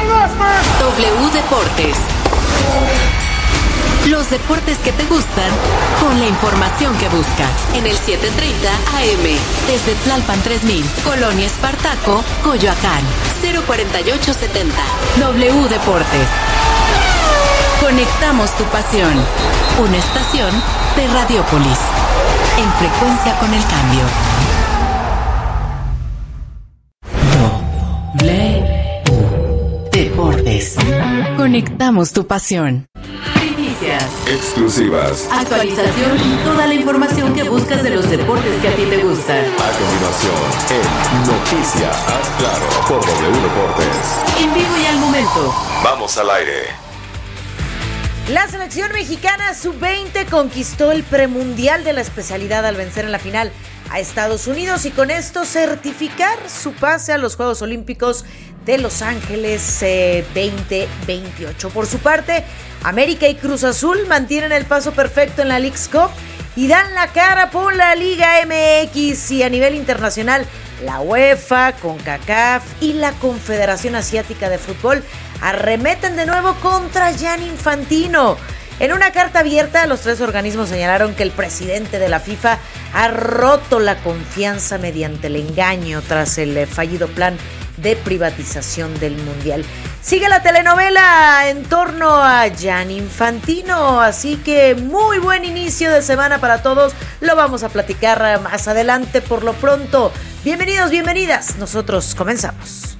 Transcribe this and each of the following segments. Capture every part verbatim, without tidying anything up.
W Deportes. Los deportes que te gustan con la información que buscas. En el siete treinta A M. Desde Tlalpan tres mil, Colonia Espartaco, Coyoacán. cero cuarenta y ocho setenta. W Deportes. Conectamos tu pasión. Una estación de Radiopolis. En frecuencia con el cambio. W Deportes. Conectamos tu pasión. Primicias. Exclusivas. Actualización y toda la información que buscas de los deportes que a ti te gustan. A continuación, en Noticias Haz Claro por W Deportes. En vivo y al momento. Vamos al aire. La selección mexicana sub veinte conquistó el premundial de la especialidad al vencer en la final a Estados Unidos y con esto certificar su pase a los Juegos Olímpicos de Los Ángeles eh, veinte veintiocho. Por su parte, América y Cruz Azul mantienen el paso perfecto en la Leagues Cup y dan la cara por la Liga M X. Y a nivel internacional, la UEFA, CONCACAF y la Confederación Asiática de Fútbol arremeten de nuevo contra Gianni Infantino. En una carta abierta, los tres organismos señalaron que el presidente de la FIFA ha roto la confianza mediante el engaño tras el fallido plan de privatización del Mundial. Sigue la telenovela en torno a Gianni Infantino, así que muy buen inicio de semana para todos. Lo vamos a platicar más adelante. Por lo pronto, bienvenidos, bienvenidas. Nosotros comenzamos.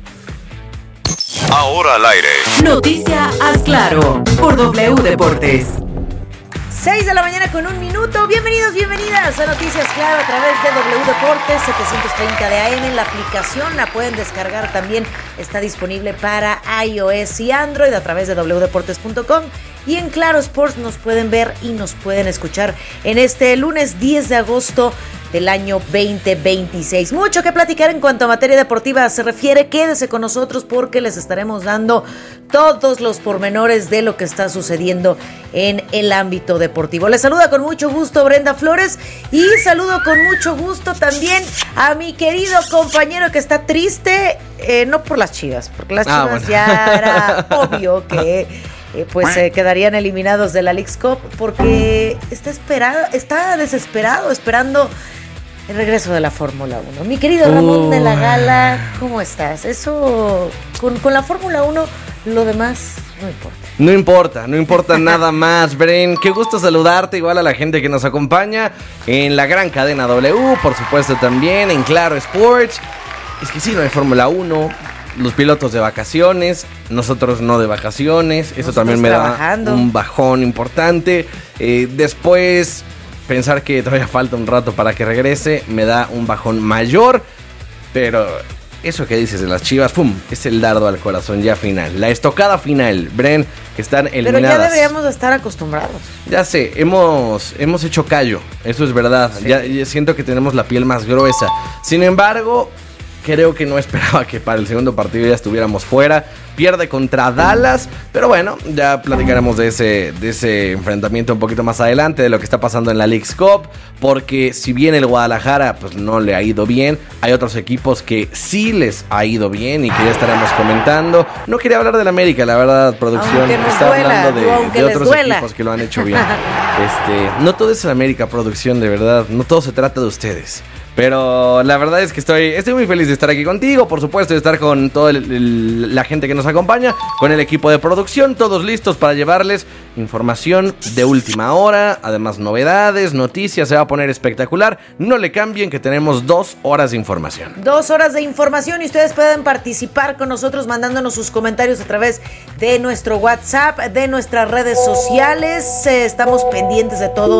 Ahora al aire. Noticia Haz Claro por W Deportes. seis de la mañana con un minuto. Bienvenidos, bienvenidas a Noticias Claro a través de W Deportes setecientos treinta de A M. La aplicación la pueden descargar también. Está disponible para iOS y Android a través de w deportes punto com. Y en Claro Sports nos pueden ver y nos pueden escuchar en este lunes diez de agosto del año veinte veintiséis. Mucho que platicar en cuanto a materia deportiva se refiere. Quédese con nosotros porque les estaremos dando todos los pormenores de lo que está sucediendo en el ámbito deportivo. Les saluda con mucho gusto Brenda Flores y saludo con mucho gusto también a mi querido compañero que está triste, eh, no por las Chivas, porque las Chivas ah, bueno. ya era obvio que eh, pues eh, quedarían eliminados de la Leagues Cup porque está esperado, está desesperado esperando el regreso de la Fórmula uno. Mi querido Ramón uh. de la Gala, ¿cómo estás? Eso, con, con la Fórmula uno, lo demás no importa. No importa, no importa nada más, Bren. Qué gusto saludarte, igual a la gente que nos acompaña en la gran cadena W, por supuesto también en Claro Sports. Es que sí, no hay Fórmula uno, los pilotos de vacaciones, nosotros no de vacaciones. Eso nosotros también me trabajando. Da un bajón importante. Eh, después... Pensar que todavía falta un rato para que regrese me da un bajón mayor, pero eso que dices de las Chivas, ¡pum!, es el dardo al corazón ya final. La estocada final, Bren, que están eliminadas. Pero ya deberíamos de estar acostumbrados. Ya sé, hemos, hemos hecho callo, eso es verdad. Sí. Ya, ya siento que tenemos la piel más gruesa. Sin embargo, creo que no esperaba que para el segundo partido ya estuviéramos fuera. Pierde contra Dallas, pero bueno, ya platicaremos de ese, de ese enfrentamiento un poquito más adelante, de lo que está pasando en la Leagues Cup, porque si bien el Guadalajara pues no le ha ido bien, hay otros equipos que sí les ha ido bien y que ya estaremos comentando. No quería hablar del América, la verdad, producción está duela, hablando de, de otros duela. equipos que lo han hecho bien. Este, no todo es el América, producción, de verdad, no todo se trata de ustedes. Pero la verdad es que estoy, estoy muy feliz de estar aquí contigo, por supuesto, de estar con toda el, el, la gente que nos acompaña, con el equipo de producción, todos listos para llevarles información de última hora, además novedades, noticias, se va a poner espectacular. No le cambien que tenemos dos horas de información. Dos horas de información y ustedes pueden participar con nosotros mandándonos sus comentarios a través de nuestro WhatsApp, de nuestras redes sociales. Eh, estamos pendientes de todo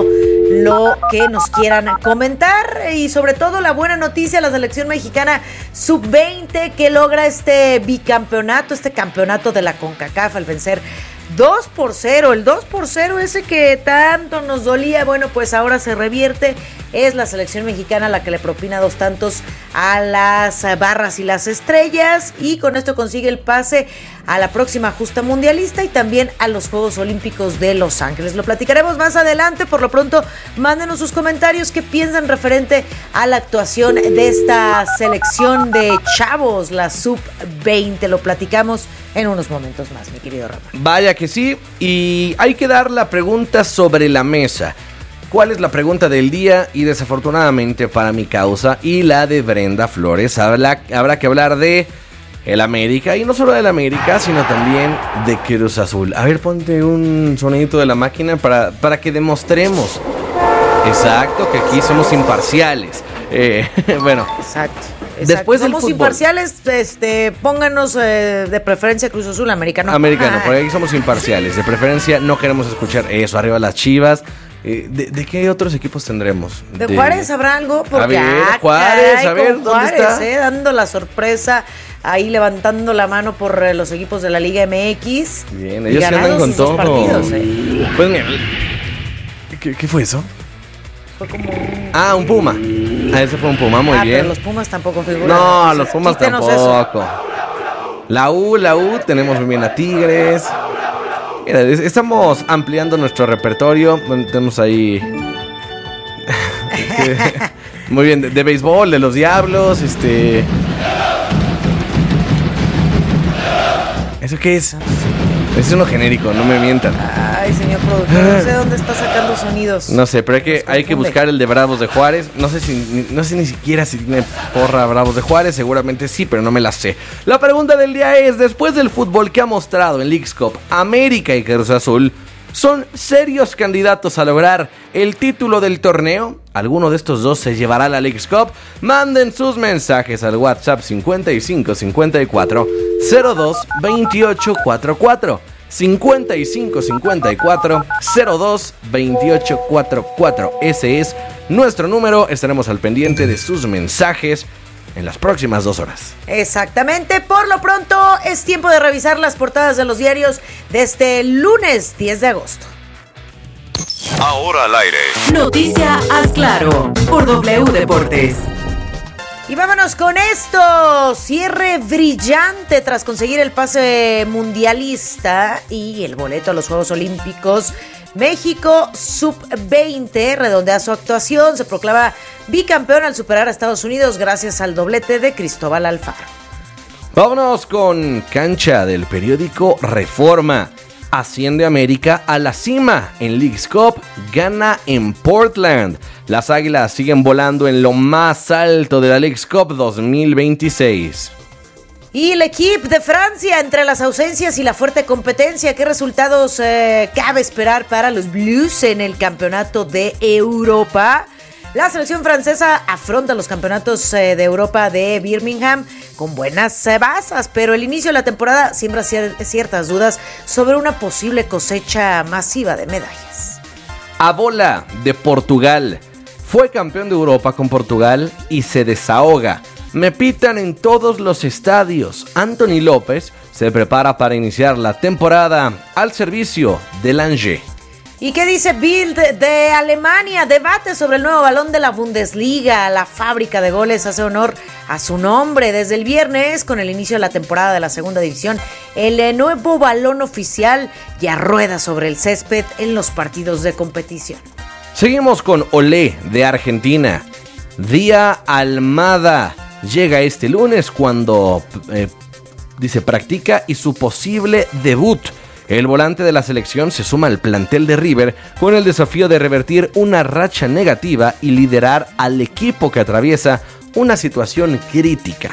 lo que nos quieran comentar y sobre todo la buena noticia, la selección mexicana sub veinte que logra este bicampeonato, este campeonato de la CONCACAF al vencer dos por cero, el dos por cero ese que tanto nos dolía, bueno, pues ahora se revierte es la selección mexicana la que le propina dos tantos a las Barras y las Estrellas, y con esto consigue el pase a la próxima justa mundialista y también a los Juegos Olímpicos de Los Ángeles. Lo platicaremos más adelante. Por lo pronto, mándenos sus comentarios, qué piensan referente a la actuación de esta selección de chavos, la sub veinte. Lo platicamos en unos momentos más, mi querido Rafa. Vaya que sí, y hay que dar la pregunta sobre la mesa. ¿Cuál es la pregunta del día? Y desafortunadamente para mi causa y la de Brenda Flores, habrá, habrá que hablar de el América, y no solo del América, sino también de Cruz Azul. A ver, ponte un sonidito de la máquina para, para que demostremos. Exacto, que aquí somos imparciales. Eh, bueno, exacto. Exacto. Después del somos fútbol. imparciales, este, pónganos eh, de preferencia Cruz Azul, americano. Americano, Ah. porque aquí somos imparciales. De preferencia no queremos escuchar eso, arriba las Chivas. Eh, ¿de, ¿De qué otros equipos tendremos? ¿De Juárez habrá algo? Porque, a ver, ah, Juárez, caray, a ver, con ¿dónde Juárez, está? Eh, dando la sorpresa, ahí levantando la mano por eh, los equipos de la Liga M X. Bien, y ellos se andan ganando con sus dos todo. partidos, eh. Pues mira, ¿qué, qué fue eso? Fue como un... Ah, un Puma. Ah, ese fue un Puma, muy ah, bien. pero los Pumas tampoco figuran. No, Entonces, los Pumas quítenos tampoco. La U, la U, tenemos muy bien a Tigres. Mira, es- estamos ampliando nuestro repertorio. Bueno, tenemos ahí. Muy bien, de, de béisbol, de los Diablos, este. ¿Eso qué es? Es uno genérico, no me mientan. Ay, señor productor, no sé dónde está sacando sonidos. No sé, pero hay que, Nos hay que confunde. buscar el de Bravos de Juárez. No sé si ni- no sé ni siquiera si tiene porra Bravos de Juárez. Seguramente sí, pero no me la sé. La pregunta del día es: después del fútbol que ha mostrado en Leagues Cup, América y Cruz Azul son serios candidatos a lograr el título del torneo. ¿Alguno de estos dos se llevará la Leagues Cup? Manden sus mensajes al WhatsApp cincuenta y cinco cincuenta y cuatro cero dos veintiocho cuarenta y cuatro. cincuenta y cinco cincuenta y cuatro cero dos veintiocho cuarenta y cuatro. Ese es nuestro número. Estaremos al pendiente de sus mensajes en las próximas dos horas. Exactamente. Por lo pronto es tiempo de revisar las portadas de los diarios de este lunes diez de agosto. Ahora al aire. Noticia Haz Claro por W Deportes. Y vámonos con esto. Cierre brillante tras conseguir el pase mundialista y el boleto a los Juegos Olímpicos. México sub veinte redondea su actuación. Se proclama bicampeón al superar a Estados Unidos gracias al doblete de Cristóbal Alfaro. Vámonos con cancha del periódico Reforma. Asciende América a la cima en Leagues Cup, gana en Portland. Las Águilas siguen volando en lo más alto de la Leagues Cup dos mil veintiséis. Y el equipo de Francia, entre las ausencias y la fuerte competencia, ¿qué resultados eh, cabe esperar para los Blues en el campeonato de Europa? La selección francesa afronta los campeonatos eh, de Europa de Birmingham con buenas eh, bazas, pero el inicio de la temporada siembra cier- ciertas dudas sobre una posible cosecha masiva de medallas. Abola de Portugal. Fue campeón de Europa con Portugal y se desahoga. Me pitan en todos los estadios. Anthony López se prepara para iniciar la temporada al servicio del Angers. ¿Y qué dice Bild de Alemania? Debate sobre el nuevo balón de la Bundesliga. La fábrica de goles hace honor a su nombre. Desde el viernes, con el inicio de la temporada de la segunda división, el nuevo balón oficial ya rueda sobre el césped en los partidos de competición. Seguimos con Olé de Argentina. Día Almada llega este lunes cuando eh, dice practica y su posible debut. El volante de la selección se suma al plantel de River con el desafío de revertir una racha negativa y liderar al equipo que atraviesa una situación crítica.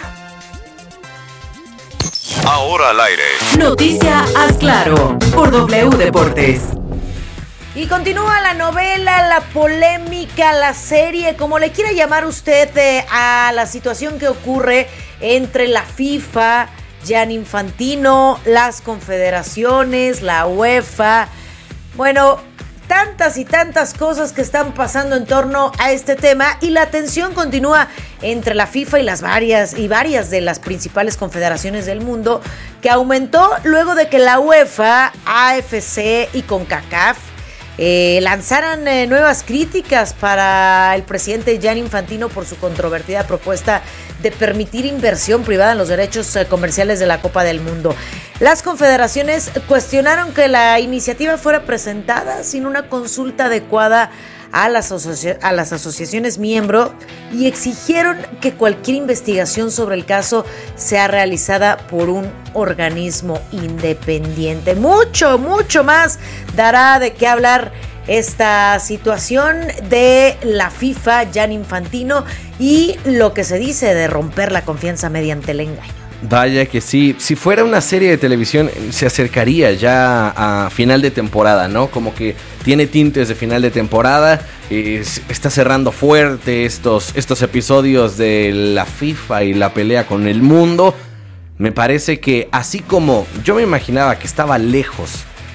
Ahora al aire. Noticia Haz Claro por W Deportes. Y continúa la novela, la polémica, la serie, como le quiera llamar usted, eh, a la situación que ocurre entre la FIFA, Gianni Infantino, las confederaciones, la UEFA. Bueno, tantas y tantas cosas que están pasando en torno a este tema, y la tensión continúa entre la FIFA y las varias y varias de las principales confederaciones del mundo, que aumentó luego de que la UEFA, A F C y CONCACAF eh, lanzaran eh, nuevas críticas para el presidente Gianni Infantino por su controvertida propuesta de permitir inversión privada en los derechos eh, comerciales de la Copa del Mundo. Las confederaciones cuestionaron que la iniciativa fuera presentada sin una consulta adecuada a las, asoci- a las asociaciones miembro y exigieron que cualquier investigación sobre el caso sea realizada por un organismo independiente. Mucho, mucho más dará de qué hablar esta situación de la FIFA, Gianni Infantino, y lo que se dice de romper la confianza mediante el engaño. Vaya que sí, si fuera una serie de televisión se acercaría ya a final de temporada, ¿no? Como que tiene tintes de final de temporada, eh, está cerrando fuerte estos, estos episodios de la FIFA y la pelea con el mundo. Me parece que así como yo me imaginaba que estaba lejos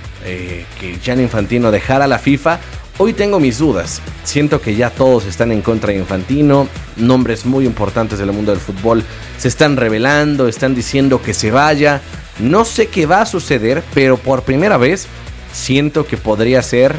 eh, que Gianni Infantino dejara la FIFA, hoy tengo mis dudas. Siento que ya todos están en contra de Infantino. Nombres muy importantes del mundo del fútbol se están revelando, están diciendo que se vaya. No sé qué va a suceder, pero por primera vez siento que podría ser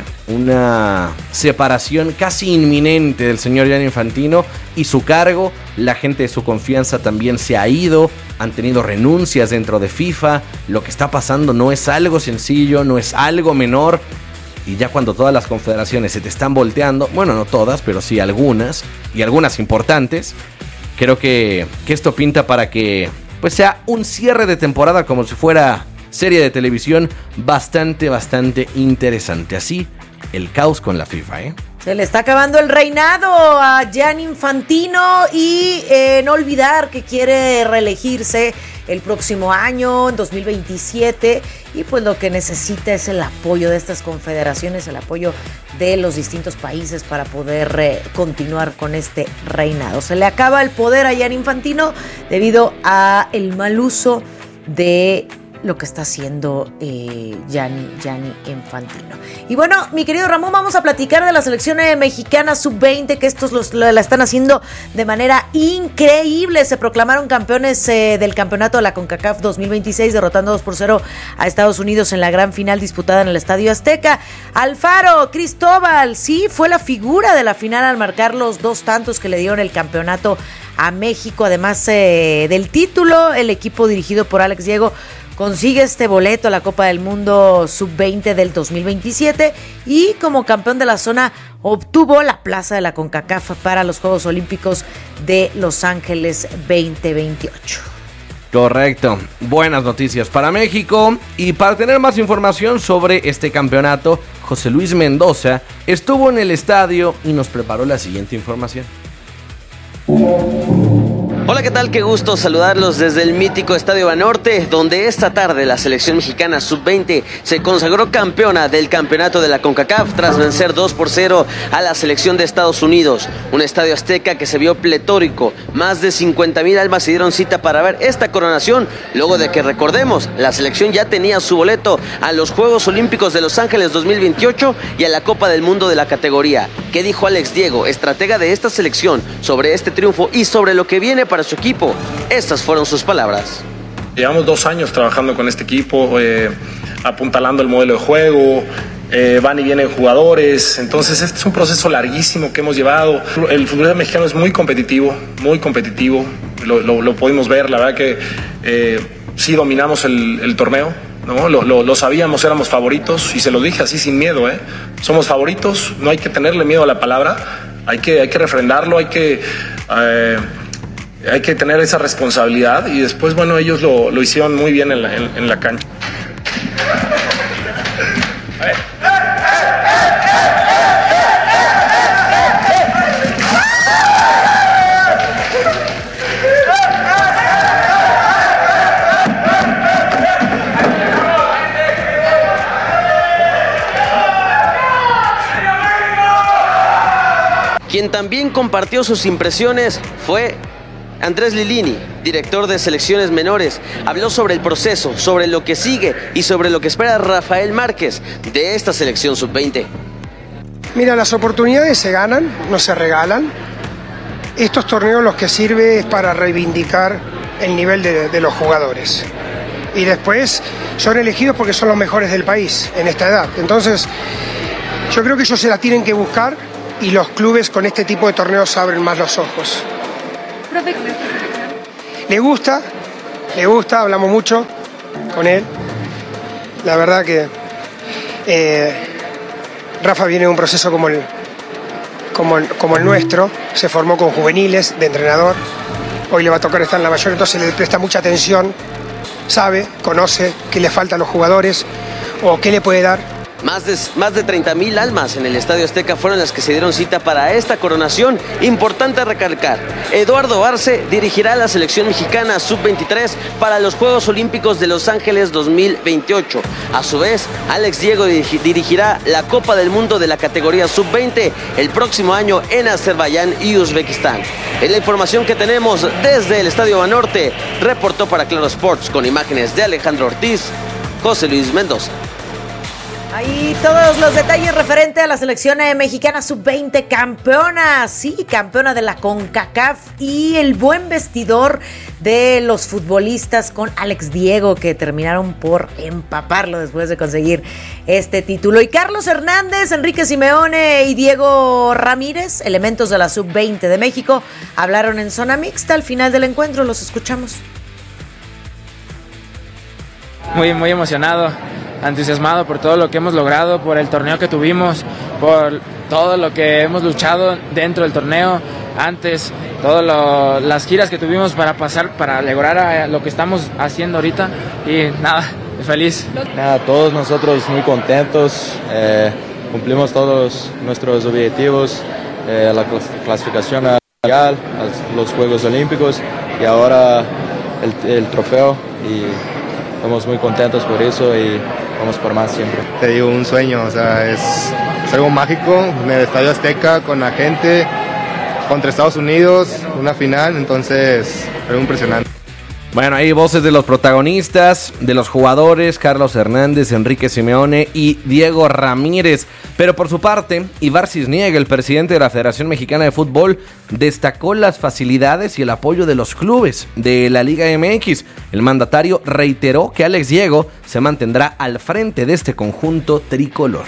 una separación casi inminente del señor Gianni Infantino y su cargo. La gente de su confianza también se ha ido, han tenido renuncias dentro de FIFA. Lo que está pasando no es algo sencillo, no es algo menor. Y ya cuando todas las confederaciones se te están volteando, bueno, no todas, pero sí algunas, y algunas importantes, creo que, que esto pinta para que pues sea un cierre de temporada como si fuera serie de televisión bastante, bastante interesante. Así, el caos con la FIFA, ¿eh? Se le está acabando el reinado a Gianni Infantino y eh, no olvidar que quiere reelegirse el próximo año, en dos mil veintisiete, y pues lo que necesita es el apoyo de estas confederaciones, el apoyo de los distintos países para poder eh, continuar con este reinado. Se le acaba el poder a Gianni Infantino debido a el mal uso de lo que está haciendo eh, Gianni, Gianni Infantino. Y bueno, mi querido Ramón, vamos a platicar de la selección eh, mexicana sub veinte, que estos los, la, la están haciendo de manera increíble. Se proclamaron campeones eh, del campeonato de la CONCACAF dos mil veintiséis, derrotando dos por cero a Estados Unidos en la gran final disputada en el Estadio Azteca. Alfaro Cristóbal, sí, fue la figura de la final al marcar los dos tantos que le dieron el campeonato a México. Además eh, del título, el equipo dirigido por Alex Diego consigue este boleto a la Copa del Mundo sub veinte del dos mil veintisiete y como campeón de la zona obtuvo la plaza de la CONCACAF para los Juegos Olímpicos de Los Ángeles veinte veintiocho. Correcto, buenas noticias para México. Y para tener más información sobre este campeonato, José Luis Mendoza estuvo en el estadio y nos preparó la siguiente información. Hola, ¿qué tal? Qué gusto saludarlos desde el mítico Estadio Banorte, donde esta tarde la selección mexicana sub veinte se consagró campeona del campeonato de la CONCACAF tras vencer dos por cero a la selección de Estados Unidos. Un estadio azteca que se vio pletórico. Más de cincuenta mil almas se dieron cita para ver esta coronación, luego de que, recordemos, la selección ya tenía su boleto a los Juegos Olímpicos de Los Ángeles dos mil veintiocho y a la Copa del Mundo de la categoría. ¿Qué dijo Alex Diego, estratega de esta selección, sobre este triunfo y sobre lo que viene para su equipo? Estas fueron sus palabras. Llevamos dos años trabajando con este equipo, eh, apuntalando el modelo de juego, eh, van y vienen jugadores, entonces este es un proceso larguísimo que hemos llevado. El fútbol mexicano es muy competitivo, muy competitivo, lo, lo, lo pudimos ver, la verdad que eh, sí dominamos el, el torneo, ¿no? Lo, lo, lo sabíamos, éramos favoritos y se lo dije así sin miedo, ¿eh? Somos favoritos, no hay que tenerle miedo a la palabra, hay que, hay que refrendarlo, hay que... Eh, Hay que tener esa responsabilidad y después, bueno, ellos lo, lo hicieron muy bien en la, en, en la cancha. Quien también compartió sus impresiones fue Andrés Lilini, director de selecciones menores. Habló sobre el proceso, sobre lo que sigue y sobre lo que espera Rafael Márquez de esta selección sub veinte. Mira, las oportunidades se ganan, no se regalan. Estos torneos los que sirve es para reivindicar el nivel de, de los jugadores. Y después son elegidos porque son los mejores del país en esta edad. Entonces, Yo creo que ellos se la tienen que buscar y los clubes con este tipo de torneos abren más los ojos. Profe, ¿con esta selección? Le gusta, le gusta, hablamos mucho con él. La verdad que eh, Rafa viene de un proceso como el, como, el, como el nuestro, se formó con juveniles de entrenador, hoy le va a tocar estar en la mayor, entonces le presta mucha atención, sabe, conoce qué le falta a los jugadores o qué le puede dar. Más de, más de treinta mil almas en el Estadio Azteca fueron las que se dieron cita para esta coronación. Importante recalcar, Eduardo Arce dirigirá a la selección mexicana sub veintitrés para los Juegos Olímpicos de Los Ángeles dos mil veintiocho. A su vez, Alex Diego dirigirá la Copa del Mundo de la categoría sub veinte el próximo año en Azerbaiyán y Uzbekistán. Es la información que tenemos desde el Estadio Banorte. Reportó para Claro Sports con imágenes de Alejandro Ortiz, José Luis Mendoza. Ahí todos los detalles referente a la selección mexicana sub veinte, campeona, sí, campeona de la CONCACAF, y el buen vestidor de los futbolistas con Alex Diego, que terminaron por empaparlo después de conseguir este título. Y Carlos Hernández, Enrique Simeone y Diego Ramírez, elementos de la sub veinte de México, hablaron en zona mixta al final del encuentro. Los escuchamos. Muy, muy emocionado, entusiasmado por todo lo que hemos logrado, por el torneo que tuvimos, por todo lo que hemos luchado dentro del torneo, antes, todas las giras que tuvimos para pasar, para lograr a lo que estamos haciendo ahorita, y nada, feliz. Nada, todos nosotros muy contentos, eh, cumplimos todos nuestros objetivos, eh, la clasificación a los Juegos Olímpicos y ahora el, el trofeo, y estamos muy contentos por eso y vamos por más siempre. Te digo, un sueño, o sea, es, es algo mágico, en el Estadio Azteca, con la gente, contra Estados Unidos, una final, entonces, algo impresionante. Bueno, ahí voces de los protagonistas, de los jugadores, Carlos Hernández, Enrique Simeone y Diego Ramírez. Pero por su parte, Ibar Cisniega, el presidente de la Federación Mexicana de Fútbol, destacó las facilidades y el apoyo de los clubes de la Liga M X. El mandatario reiteró que Alex Diego se mantendrá al frente de este conjunto tricolor.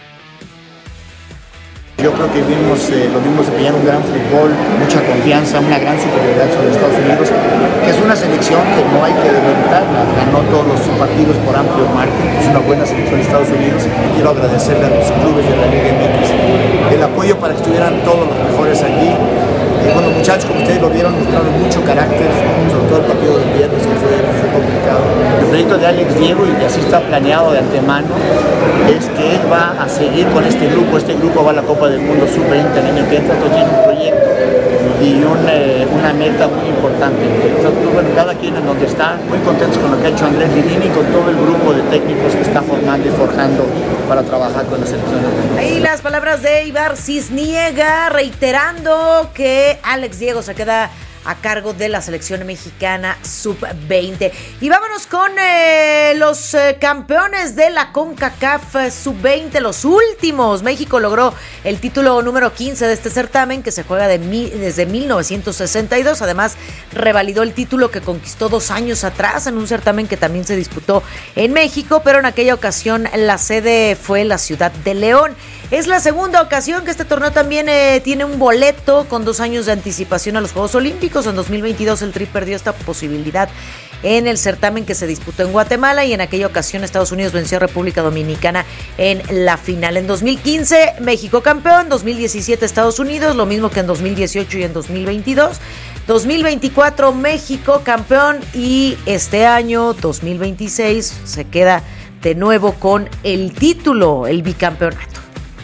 Yo creo que vimos, eh, lo vimos desempeñando un gran fútbol, mucha confianza, una gran superioridad sobre Estados Unidos, que es una selección que no hay que demeritar, ganó todos los partidos por amplio margen, es una buena selección de Estados Unidos. Quiero agradecerle a los clubes de la Liga M X el apoyo para que estuvieran todos los mejores aquí. Eh, bueno, muchachos, como ustedes lo vieron, mostraron mucho carácter, sobre todo el partido del viernes, que fue, fue complicado. El proyecto de Alex Diego, y así está planeado de antemano, es que él va a seguir con este grupo. Este grupo va a la Copa del Mundo sub veinte el año que entra, entonces tiene un proyecto y un, eh, una meta muy importante. Entonces, bueno, cada quien en donde está, muy contentos con lo que ha hecho Andrés Lilini y con todo el grupo de técnicos que está formando y forjando para trabajar con la selección. Ahí las palabras de Ibar Cisniega, reiterando que Alex Diego se queda a cargo de la selección mexicana sub veinte. Y vámonos con eh, los eh, campeones de la CONCACAF eh, sub veinte, los últimos. México logró el título número quince de este certamen, que se juega de mi, desde mil novecientos sesenta y dos. Además, revalidó el título que conquistó dos años atrás en un certamen que también se disputó en México, pero en aquella ocasión la sede fue la ciudad de León. Es la segunda ocasión que este torneo también eh, tiene un boleto con dos años de anticipación a los Juegos Olímpicos. En dos mil veintidós el Tri perdió esta posibilidad en el certamen que se disputó en Guatemala, y en aquella ocasión Estados Unidos venció a República Dominicana en la final. En dos mil quince México campeón, dos mil diecisiete Estados Unidos, lo mismo que en dos mil dieciocho y en dos mil veintidós. dos mil veinticuatro México campeón, y este año dos mil veintiséis se queda de nuevo con el título, el bicampeonato.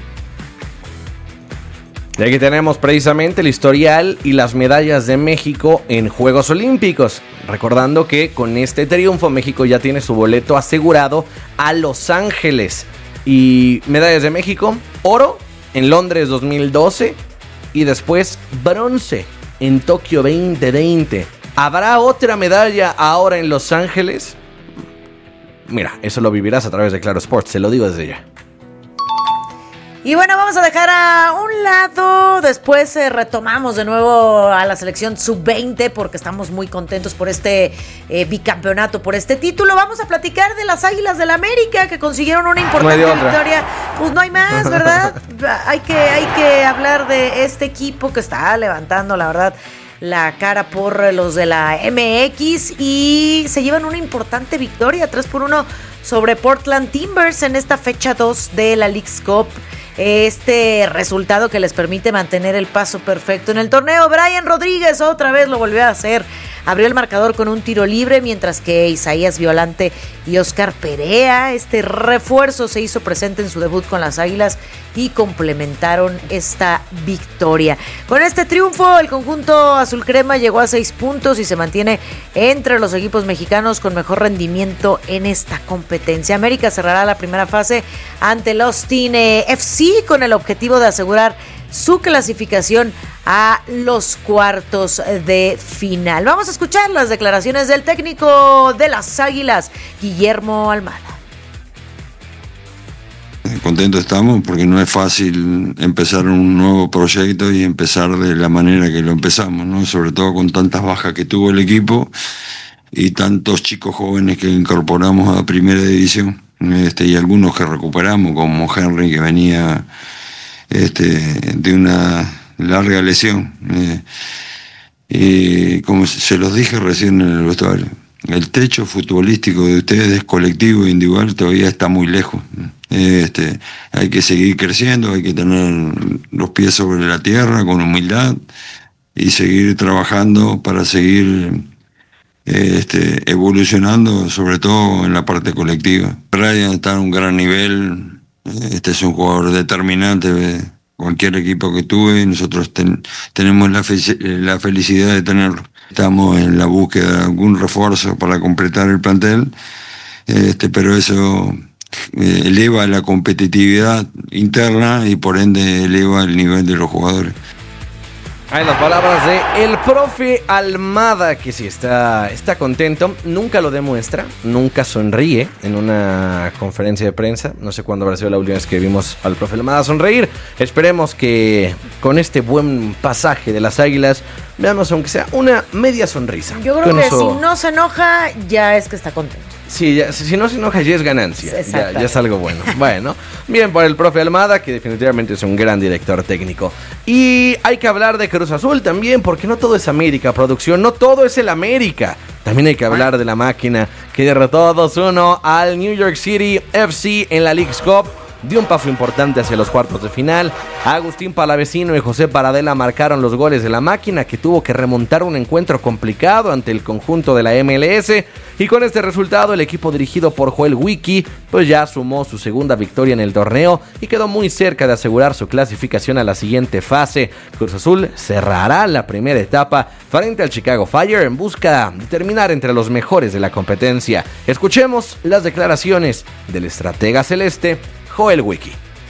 Y aquí tenemos precisamente el historial y las medallas de México en Juegos Olímpicos. Recordando que con este triunfo México ya tiene su boleto asegurado a Los Ángeles. Y medallas de México: oro en Londres dos mil doce y después bronce en Tokio veinte veinte. ¿Habrá otra medalla ahora en Los Ángeles? Mira, eso lo vivirás a través de Claro Sports, se lo digo desde ya. Y bueno, vamos a dejar a un lado, después eh, retomamos de nuevo a la selección sub veinte porque estamos muy contentos por este eh, bicampeonato, por este título. Vamos a platicar de las Águilas del América que consiguieron una importante no victoria. Pues no hay más, ¿verdad? hay, que, hay que hablar de este equipo que está levantando, la verdad, la cara por los de la M X y se llevan una importante victoria, tres por uno sobre Portland Timbers en esta fecha dos de la Leagues Cup. Este resultado que les permite mantener el paso perfecto en el torneo. Brian Rodríguez otra vez lo volvió a hacer. Abrió el marcador con un tiro libre, mientras que Isaías Violante y Oscar Perea, este refuerzo, se hizo presente en su debut con las Águilas y complementaron esta victoria. Con este triunfo, el conjunto azul crema llegó a seis puntos y se mantiene entre los equipos mexicanos con mejor rendimiento en esta competencia. América cerrará la primera fase ante el Austin F C con el objetivo de asegurar su clasificación a los cuartos de final. Vamos a escuchar las declaraciones del técnico de las Águilas, Guillermo Almada. Contentos estamos porque no es fácil empezar un nuevo proyecto y empezar de la manera que lo empezamos, ¿no? Sobre todo con tantas bajas que tuvo el equipo y tantos chicos jóvenes que incorporamos a primera división, este, y algunos que recuperamos, como Henry, que venía este, de una larga lesión. Eh, y como se los dije recién en el vestuario, el techo futbolístico de ustedes, colectivo e individual, todavía está muy lejos. Este, hay que seguir creciendo, hay que tener los pies sobre la tierra con humildad y seguir trabajando para seguir este, evolucionando, sobre todo en la parte colectiva. Brian está en un gran nivel, este es un jugador determinante, cualquier equipo que tuve, nosotros ten, tenemos la, fe, la felicidad de tenerlo. Estamos en la búsqueda de algún refuerzo para completar el plantel, este, pero eso eh, eleva la competitividad interna y por ende eleva el nivel de los jugadores. Hay las palabras de el profe Almada, que sí está, está contento, nunca lo demuestra, nunca sonríe en una conferencia de prensa. No sé cuándo habrá sido la última vez que vimos al profe Almada sonreír. Esperemos que con este buen pasaje de las Águilas veamos aunque sea una media sonrisa. Yo creo con que eso... si no se enoja, ya es que está contento. Sí, ya, si no se enoja ya es ganancia, ya, ya es algo bueno. Bueno, bien por el profe Almada, que definitivamente es un gran director técnico. Y hay que hablar de Cruz Azul también, porque no todo es América, producción, no todo es el América. También hay que hablar de la máquina que derrotó dos uno al New York City F C en la Leagues Cup. Dio un paso importante hacia los cuartos de final. Agustín Palavecino y José Paradela marcaron los goles de la máquina, que tuvo que remontar un encuentro complicado ante el conjunto de la M L S. Y con este resultado, el equipo dirigido por Joel Wiki pues ya sumó su segunda victoria en el torneo y quedó muy cerca de asegurar su clasificación a la siguiente fase. Cruz Azul cerrará la primera etapa frente al Chicago Fire en busca de terminar entre los mejores de la competencia. Escuchemos las declaraciones del estratega celeste Joel Wiki.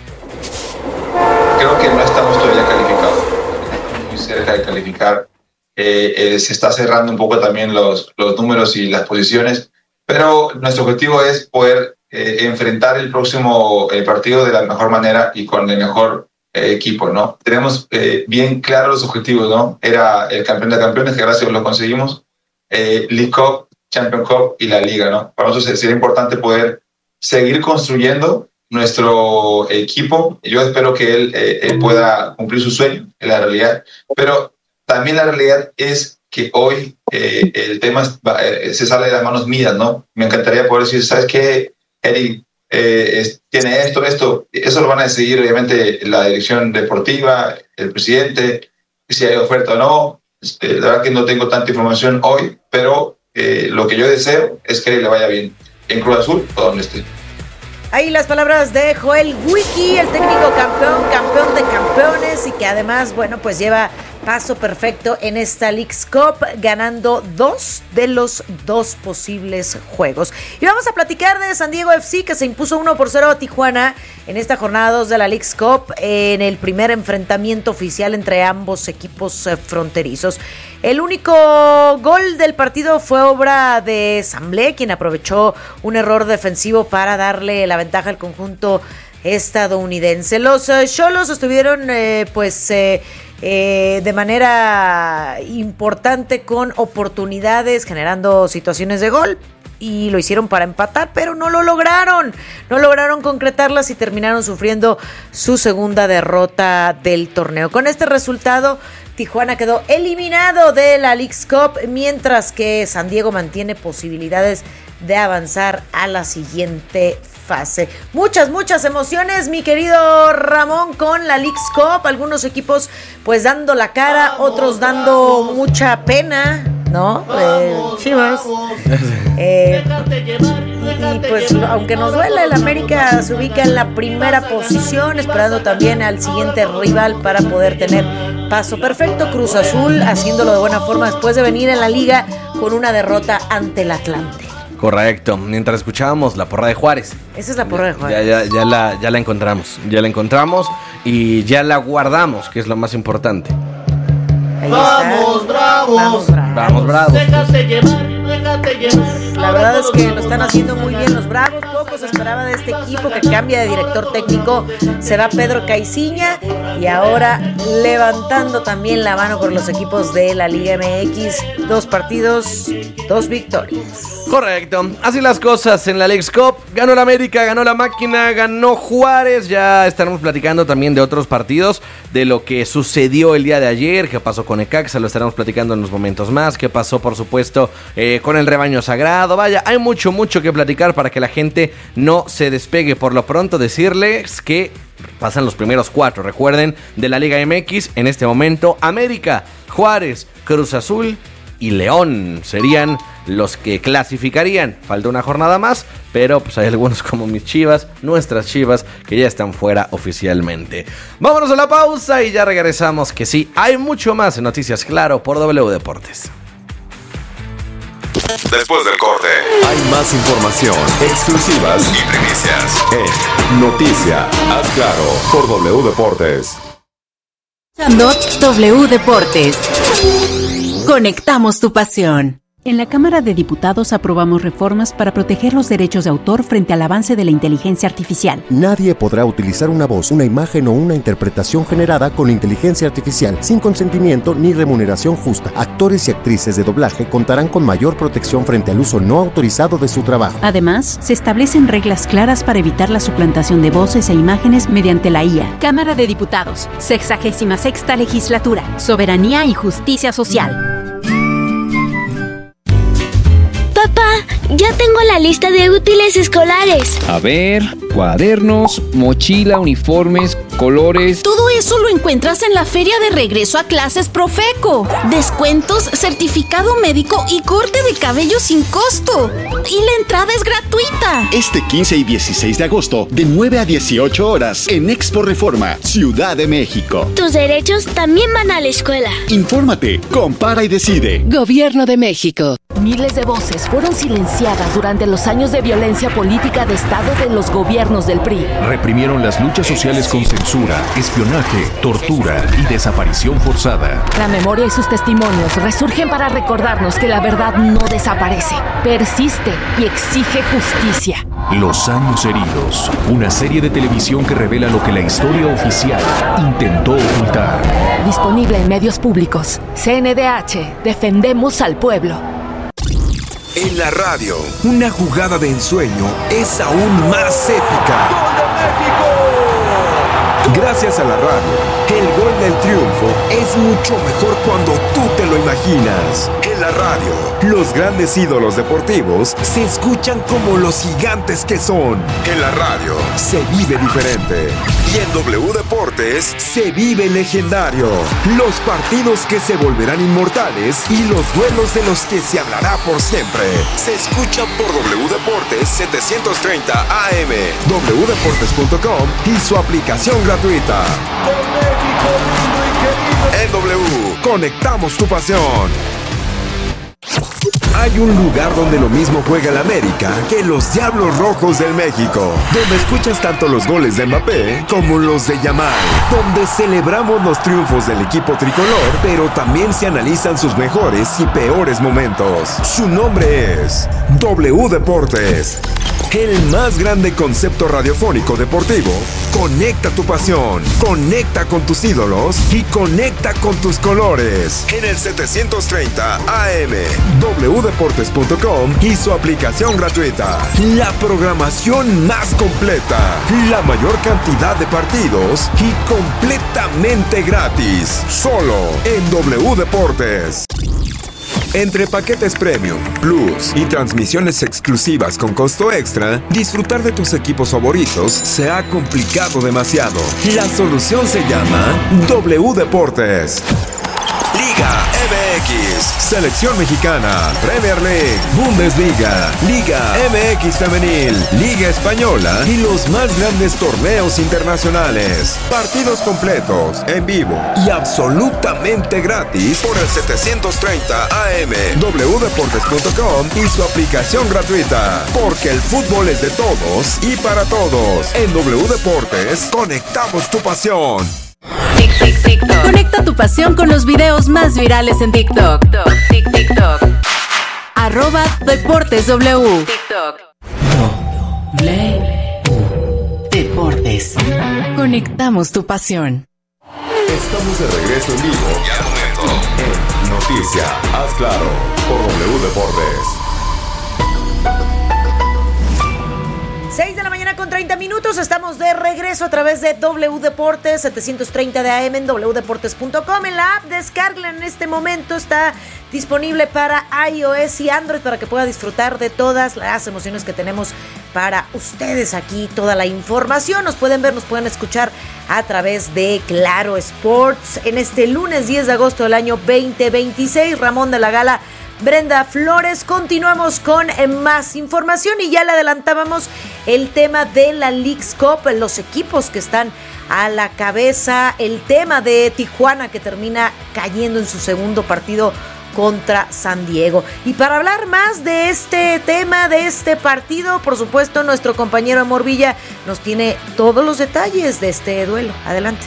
Creo que no estamos todavía calificados, estamos muy cerca de calificar. Eh, eh, se está cerrando un poco también los, los números y las posiciones, pero nuestro objetivo es poder eh, enfrentar el próximo eh, partido de la mejor manera y con el mejor eh, equipo, ¿no? Tenemos eh, bien claros los objetivos, ¿no? Era el campeón de campeones, que gracias a Dios lo conseguimos, eh, League Cup, Champions Cup y la Liga, ¿no? Para nosotros sería importante poder seguir construyendo nuestro equipo. Yo espero que él, eh, él pueda cumplir su sueño en la realidad, pero también la realidad es que hoy eh, el tema es, eh, se sale de las manos mías, ¿no? Me encantaría poder decir, ¿sabes qué, Eric? Eh, es, tiene esto, esto. Eso lo van a decidir, obviamente, la dirección deportiva, el presidente, si hay oferta o no. Este, la verdad que no tengo tanta información hoy, pero eh, lo que yo deseo es que le vaya bien en Cruz Azul o donde esté. Ahí las palabras de Joel Wiki, el técnico campeón, campeón de campeones y que además, bueno, pues lleva paso perfecto en esta Leagues Cup, ganando dos de los dos posibles juegos. Y vamos a platicar de San Diego F C, que se impuso uno por cero a Tijuana en esta jornada dos de la Leagues Cup, en el primer enfrentamiento oficial entre ambos equipos fronterizos. El único gol del partido fue obra de Samblé, quien aprovechó un error defensivo para darle la ventaja al conjunto estadounidense. Los Xolos uh, estuvieron eh, pues eh, eh, de manera importante con oportunidades, generando situaciones de gol. Y lo hicieron para empatar, pero no lo lograron. No lograron concretarlas y terminaron sufriendo su segunda derrota del torneo. Con este resultado, Tijuana quedó eliminado de la Leagues Cup, mientras que San Diego mantiene posibilidades de avanzar a la siguiente fase. Muchas, muchas emociones, mi querido Ramón, con la Leagues Cup. Algunos equipos pues dando la cara, otros dando mucha pena, ¿no? Eh, Chivas. Eh, y pues aunque nos duele, el América se ubica en la primera posición, esperando también al siguiente rival para poder tener paso perfecto. Cruz Azul haciéndolo de buena forma después de venir en la liga con una derrota ante el Atlante. Correcto, mientras escuchábamos la porra de Juárez. Esa es la porra de Juárez. Ya, ya, ya, la, ya la encontramos, ya la encontramos y ya la guardamos, que es lo más importante. Ahí Vamos, bravos. Vamos, bravos. Vamos, bravos. Déjate llevar, déjate llevar. La verdad es que lo están haciendo muy bien los Bravos. Poco se esperaba de este equipo que cambia de director técnico. Se va Pedro Caiciña y ahora levantando también la mano por los equipos de la Liga M X. Dos partidos, dos victorias. Correcto, así las cosas en la Leagues Cup. Ganó la América, ganó la Máquina, ganó Juárez. Ya estaremos platicando también de otros partidos, de lo que sucedió el día de ayer, qué pasó con Necaxa, lo estaremos platicando en unos momentos más, qué pasó por supuesto eh, con el rebaño sagrado. Vaya, hay mucho, mucho que platicar para que la gente no se despegue. Por lo pronto decirles que pasan los primeros cuatro, recuerden, de la Liga M X. En este momento, América, Juárez, Cruz Azul y León serían los que clasificarían. Falta una jornada más, pero pues hay algunos como mis Chivas, nuestras Chivas, que ya están fuera oficialmente. Vámonos a la pausa y ya regresamos, que sí, hay mucho más en Noticias Claro por W Deportes. Después del corte, hay más información, exclusivas y primicias en Noticias Claro por W Deportes. W Deportes. Conectamos tu pasión. En la Cámara de Diputados aprobamos reformas para proteger los derechos de autor frente al avance de la inteligencia artificial. Nadie podrá utilizar una voz, una imagen o una interpretación generada con inteligencia artificial sin consentimiento ni remuneración justa. Actores y actrices de doblaje contarán con mayor protección frente al uso no autorizado de su trabajo. Además, se establecen reglas claras para evitar la suplantación de voces e imágenes mediante la I A. Cámara de Diputados, sexagésima sexta legislatura, soberanía y justicia social. Papá, ya tengo la lista de útiles escolares. A ver, cuadernos, mochila, uniformes, colores. Todo eso lo encuentras en la Feria de Regreso a Clases Profeco. Descuentos, certificado médico y corte de cabello sin costo. Y la entrada es gratuita. Este quince y dieciséis de agosto, de nueve a dieciocho horas, en Expo Reforma, Ciudad de México. Tus derechos también van a la escuela. Infórmate, compara y decide. Gobierno de México. Miles de voces fueron silenciadas durante los años de violencia política de Estado de los gobiernos del P R I. Reprimieron las luchas sociales con censura, espionaje, tortura y desaparición forzada. La memoria y sus testimonios resurgen para recordarnos que la verdad no desaparece, persiste y exige justicia. Los años heridos, una serie de televisión que revela lo que la historia oficial intentó ocultar. Disponible en medios públicos. C N D H, defendemos al pueblo. En la radio, una jugada de ensueño es aún más épica. ¡Gol de México! Gracias a la radio, el gol del triunfo es mucho mejor cuando tú te lo imaginas. En la radio, los grandes ídolos deportivos se escuchan como los gigantes que son. En la radio, se vive diferente. Y en W Deportes, se vive legendario. Los partidos que se volverán inmortales y los duelos de los que se hablará por siempre. Se escuchan por W Deportes setecientos treinta A M, w deportes punto com y su aplicación gratuita. En W, conectamos tu pasión. Hay un lugar donde lo mismo juega el América que los Diablos Rojos del México, donde escuchas tanto los goles de Mbappé como los de Yamal, donde celebramos los triunfos del equipo tricolor, pero también se analizan sus mejores y peores momentos. Su nombre es W Deportes. el más grande concepto radiofónico deportivo. Conecta tu pasión, conecta con tus ídolos y conecta con tus colores. En el setecientos treinta A M, doble u deportes punto com y su aplicación gratuita. La programación más completa, la mayor cantidad de partidos y completamente gratis. Solo en W Deportes. Entre paquetes Premium, Plus y transmisiones exclusivas con costo extra, disfrutar de tus equipos favoritos se ha complicado demasiado. La solución se llama W Deportes. Liga M X, Selección Mexicana, Premier League, Bundesliga, Liga M X Femenil, Liga Española y los más grandes torneos internacionales. Partidos completos, en vivo y absolutamente gratis por el setecientos treinta A M, doble u deportes punto com y su aplicación gratuita. Porque el fútbol es de todos y para todos. En W Deportes, conectamos tu pasión. Tic, tic, TikTok. Conecta tu pasión con los videos más virales en TikTok. Tic, TikTok. Arroba Deportes W. TikTok. W Deportes. Conectamos tu pasión. Estamos de regreso en vivo y al momento en Noticia, haz claro, por W Deportes. seis de la mañana con treinta minutos, estamos de regreso a través de W Deportes, setecientos treinta de A M en doble u deportes punto com. En la app, descárguela en este momento, está disponible para iOS y Android para que pueda disfrutar de todas las emociones que tenemos para ustedes aquí, toda la información. Nos pueden ver, nos pueden escuchar a través de Claro Sports en este lunes diez de agosto del año veinte veintiséis. Ramón de la Gala, Brenda Flores, continuamos con más información y ya le adelantábamos el tema de la Leagues Cup, los equipos que están a la cabeza, el tema de Tijuana que termina cayendo en su segundo partido contra San Diego. Y para hablar más de este tema, de este partido, por supuesto, nuestro compañero Amor Villa nos tiene todos los detalles de este duelo. Adelante.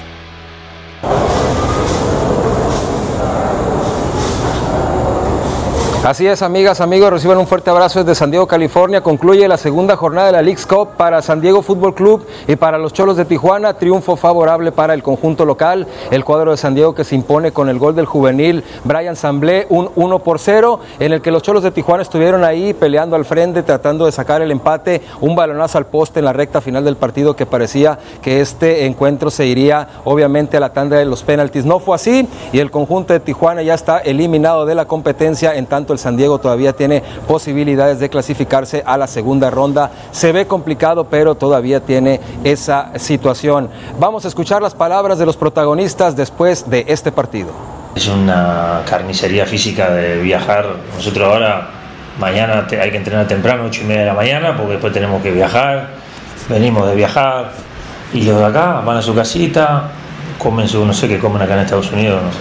Así es, amigas, amigos, reciban un fuerte abrazo desde San Diego, California. Concluye la segunda jornada de la Leagues Cup para San Diego Fútbol Club y para los Cholos de Tijuana. Triunfo favorable para el conjunto local. El cuadro de San Diego que se impone con el gol del juvenil Brian Samblé, un uno por cero, en el que los Cholos de Tijuana estuvieron ahí peleando al frente, tratando de sacar el empate. Un balonazo al poste en la recta final del partido que parecía que este encuentro se iría obviamente a la tanda de los penaltis. No fue así y el conjunto de Tijuana ya está eliminado de la competencia, en tanto el San Diego todavía tiene posibilidades de clasificarse a la segunda ronda. Se ve complicado, pero todavía tiene esa situación. Vamos a escuchar las palabras de los protagonistas después de este partido. Es una carnicería física de viajar. Nosotros ahora, mañana hay que entrenar temprano, ocho y media de la mañana, porque después tenemos que viajar. Venimos de viajar y los de acá van a su casita, comen su, no sé qué comen acá en Estados Unidos, no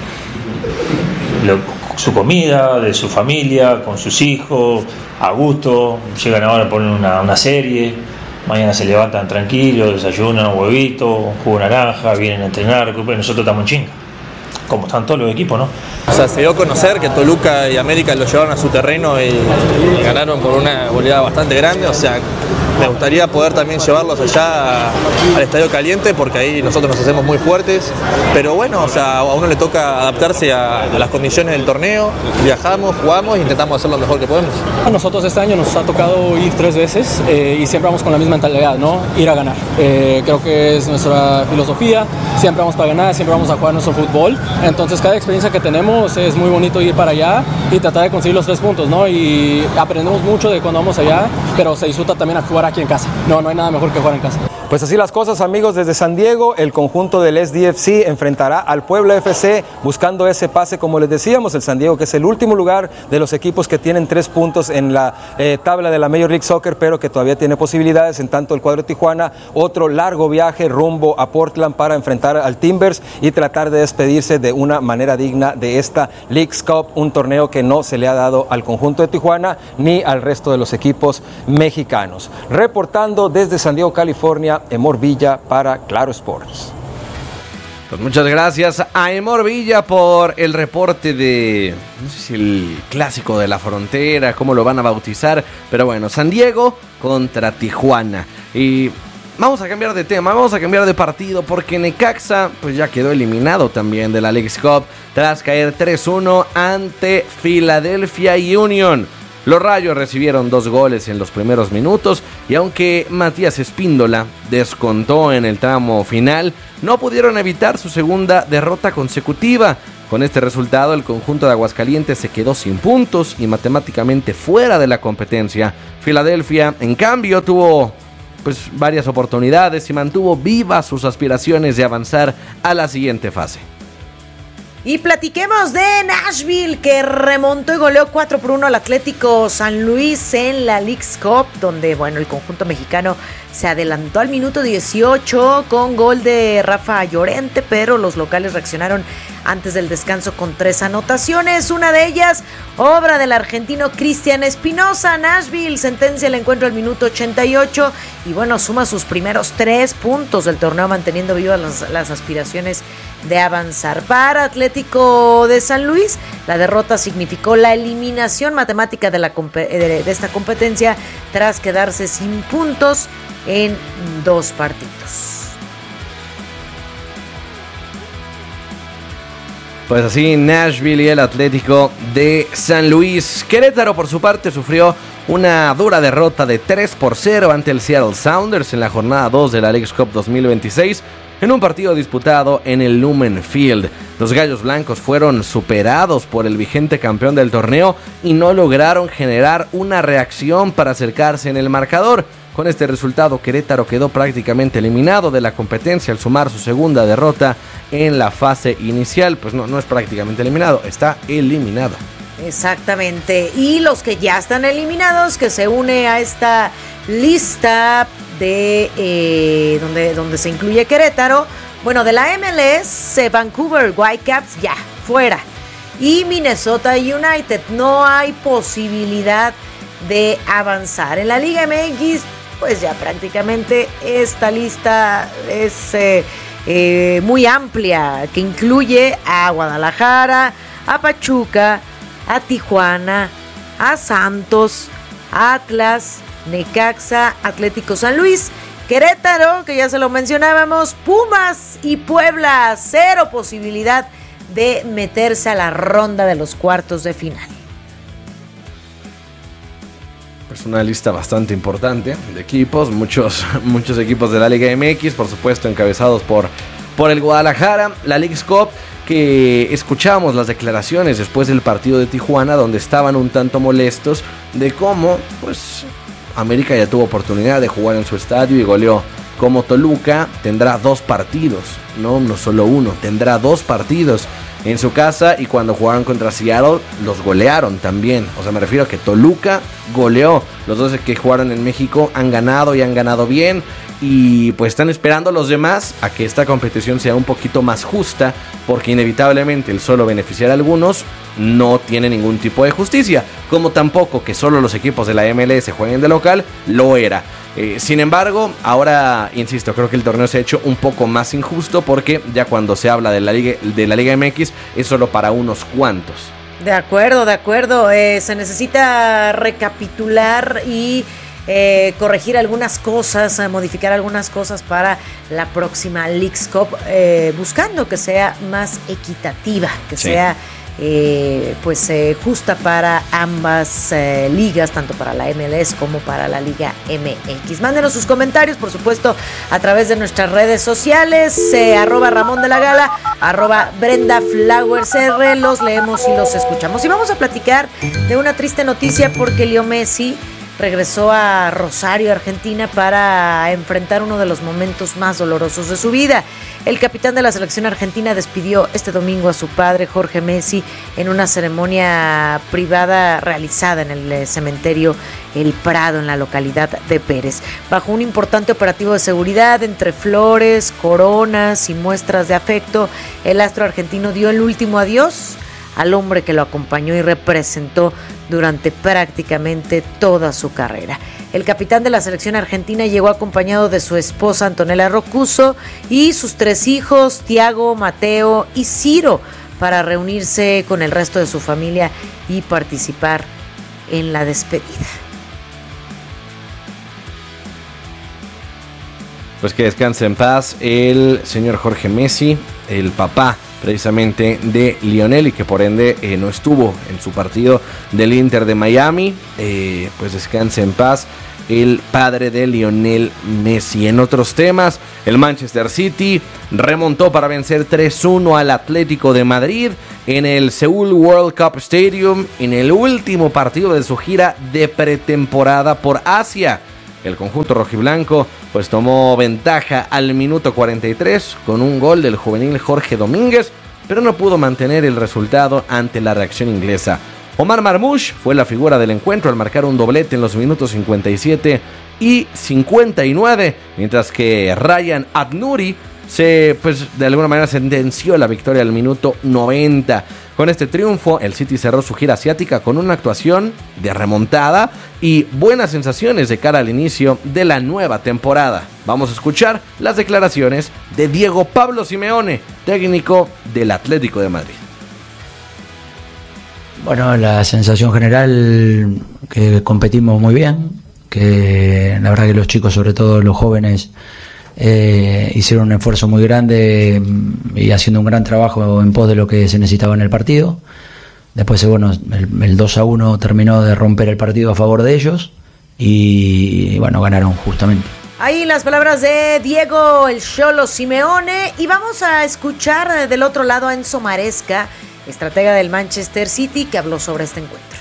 sé. Lo, su comida, de su familia, con sus hijos, a gusto, llegan ahora a poner una, una serie, mañana se levantan tranquilos, desayunan un huevito, un jugo de naranja, vienen a entrenar, nosotros estamos en chinga, como están todos los equipos, ¿no? O sea, se dio a conocer que Toluca y América lo llevaron a su terreno y, y ganaron por una goleada bastante grande, o sea, me gustaría poder también llevarlos allá a, al Estadio Caliente, porque ahí nosotros nos hacemos muy fuertes, pero bueno, o sea, a uno le toca adaptarse a, a las condiciones del torneo, viajamos, jugamos e intentamos hacer lo mejor que podemos. A nosotros este año nos ha tocado ir tres veces eh, y siempre vamos con la misma mentalidad, ¿no? Ir a ganar. Eh, creo que es nuestra filosofía, siempre vamos para ganar, siempre vamos a jugar nuestro fútbol, entonces cada experiencia que tenemos es muy bonito ir para allá y tratar de conseguir los tres puntos, ¿no? Y aprendemos mucho de cuando vamos allá, pero se disfruta también a jugar aquí en casa. No, no hay nada mejor que jugar en casa. Pues así las cosas, amigos, desde San Diego, el conjunto del S D F C enfrentará al Puebla F C buscando ese pase, como les decíamos, el San Diego, que es el último lugar de los equipos que tienen tres puntos en la eh, tabla de la Major League Soccer, pero que todavía tiene posibilidades. En tanto, el cuadro de Tijuana, otro largo viaje rumbo a Portland para enfrentar al Timbers y tratar de despedirse de una manera digna de esta Leagues Cup, un torneo que no se le ha dado al conjunto de Tijuana ni al resto de los equipos mexicanos. Reportando desde San Diego, California, Emor Villa para Claro Sports. Pues muchas gracias a Aimor Villa por el reporte de, no sé si el clásico de la frontera, cómo lo van a bautizar, pero bueno, San Diego contra Tijuana. Y vamos a cambiar de tema, vamos a cambiar de partido porque Necaxa pues ya quedó eliminado también de la Leagues Cup tras caer tres uno ante Philadelphia Union. Los Rayos recibieron dos goles en los primeros minutos y aunque Matías Espíndola descontó en el tramo final, no pudieron evitar su segunda derrota consecutiva. Con este resultado, el conjunto de Aguascalientes se quedó sin puntos y matemáticamente fuera de la competencia. Filadelfia, en cambio, tuvo pues varias oportunidades y mantuvo vivas sus aspiraciones de avanzar a la siguiente fase. Y platiquemos de Nashville, que remontó y goleó cuatro por uno al Atlético San Luis en la Leagues Cup, donde, bueno, el conjunto mexicano se adelantó al minuto dieciocho con gol de Rafa Llorente, pero los locales reaccionaron antes del descanso con tres anotaciones, una de ellas obra del argentino Cristian Espinosa. Nashville sentencia el encuentro al minuto ochenta y ocho y bueno, suma sus primeros tres puntos del torneo, manteniendo vivas las, las aspiraciones de avanzar. Para Atlético de San Luis, la derrota significó la eliminación matemática de, la, de, de esta competencia tras quedarse sin puntos en dos partidos. Pues así, Nashville y el Atlético de San Luis. Querétaro, por su parte, sufrió una dura derrota de tres por cero ante el Seattle Sounders en la jornada dos de la Leagues Cup dos mil veintiséis, en un partido disputado en el Lumen Field. Los Gallos Blancos fueron superados por el vigente campeón del torneo y no lograron generar una reacción para acercarse en el marcador. Con este resultado, Querétaro quedó prácticamente eliminado de la competencia al sumar su segunda derrota en la fase inicial. Pues no, no es prácticamente eliminado, está eliminado. Exactamente. Y los que ya están eliminados, que se une a esta lista de eh, donde, donde se incluye Querétaro. Bueno, de la M L S, Vancouver Whitecaps ya fuera. Y Minnesota United, no hay posibilidad de avanzar. En la Liga M X, pues ya prácticamente esta lista es eh, eh, muy amplia, que incluye a Guadalajara, a Pachuca, a Tijuana, a Santos, Atlas, Necaxa, Atlético San Luis, Querétaro, que ya se lo mencionábamos, Pumas y Puebla. Cero posibilidad de meterse a la ronda de los cuartos de final. Pues una lista bastante importante de equipos, muchos, muchos equipos de la Liga M X, por supuesto encabezados por, por el Guadalajara. La Leagues Cup, que escuchamos las declaraciones después del partido de Tijuana, donde estaban un tanto molestos de cómo, pues, América ya tuvo oportunidad de jugar en su estadio y goleó. Como Toluca tendrá dos partidos, no, no solo uno, tendrá dos partidos en su casa, y cuando jugaron contra Seattle los golearon también. O sea, me refiero a que Toluca goleó. Los dos que jugaron en México han ganado y han ganado bien, y pues están esperando los demás a que esta competición sea un poquito más justa, porque inevitablemente el solo beneficiar a algunos no tiene ningún tipo de justicia, como tampoco que solo los equipos de la M L S jueguen de local lo era. Eh, sin embargo, ahora, insisto, creo que el torneo se ha hecho un poco más injusto, porque ya cuando se habla de la Liga, de la Liga M X es solo para unos cuantos. De acuerdo, de acuerdo. Eh, se necesita recapitular y eh, corregir algunas cosas, modificar algunas cosas para la próxima Leagues Cup, eh, buscando que sea más equitativa, que sí. sea Eh, pues eh, justa para ambas eh, ligas, tanto para la M L S como para la Liga M X. Mándenos sus comentarios, por supuesto, a través de nuestras redes sociales, eh, arroba Ramón de la Gala, arroba Brenda Flowers R, los leemos y los escuchamos. Y vamos a platicar de una triste noticia, porque Leo Messi regresó a Rosario, Argentina, para enfrentar uno de los momentos más dolorosos de su vida. El capitán de la selección argentina despidió este domingo a su padre, Jorge Messi, en una ceremonia privada realizada en el cementerio El Prado, en la localidad de Pérez. Bajo un importante operativo de seguridad, entre flores, coronas y muestras de afecto, el astro argentino dio el último adiós al hombre que lo acompañó y representó durante prácticamente toda su carrera. El capitán de la selección argentina llegó acompañado de su esposa Antonella Roccuzzo y sus tres hijos, Thiago, Mateo y Ciro, para reunirse con el resto de su familia y participar en la despedida. Pues que descanse en paz el señor Jorge Messi, el papá precisamente de Lionel, y que por ende eh, no estuvo en su partido del Inter de Miami. Eh, pues descanse en paz el padre de Lionel Messi. En otros temas, el Manchester City remontó para vencer tres uno al Atlético de Madrid en el Seoul World Cup Stadium en el último partido de su gira de pretemporada por Asia. El conjunto rojiblanco pues tomó ventaja al minuto cuarenta y tres con un gol del juvenil Jorge Domínguez, pero no pudo mantener el resultado ante la reacción inglesa. Omar Marmoush fue la figura del encuentro al marcar un doblete en los minutos cincuenta y siete y cincuenta y nueve, mientras que Ryan Adnuri se, pues, de alguna manera sentenció la victoria al minuto noventa. Con este triunfo, el City cerró su gira asiática con una actuación de remontada y buenas sensaciones de cara al inicio de la nueva temporada. Vamos a escuchar las declaraciones de Diego Pablo Simeone, técnico del Atlético de Madrid. Bueno, la sensación general que competimos muy bien, que la verdad que los chicos, sobre todo los jóvenes, eh, hicieron un esfuerzo muy grande y haciendo un gran trabajo en pos de lo que se necesitaba en el partido. Después, bueno, el, el dos a uno terminó de romper el partido a favor de ellos y, bueno, ganaron justamente. Ahí las palabras de Diego el Cholo Simeone, y vamos a escuchar del otro lado a Enzo Maresca, estratega del Manchester City, que habló sobre este encuentro.